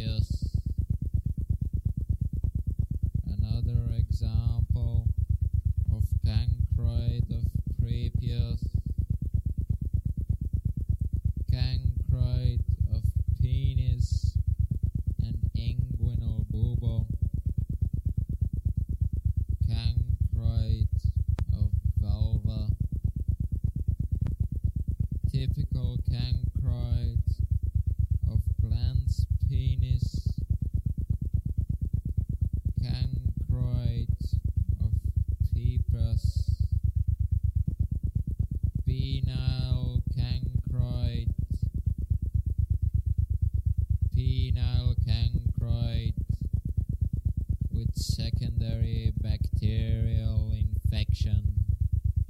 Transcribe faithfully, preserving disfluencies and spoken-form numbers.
previous. Another example of cancroid of previous. Cancroid of penis and inguinal bubble. Cancroid of vulva. Typical cancroid of glans penis. Cancroid of peepus. Penile cancroid. Penile cancroid with secondary bacterial infection.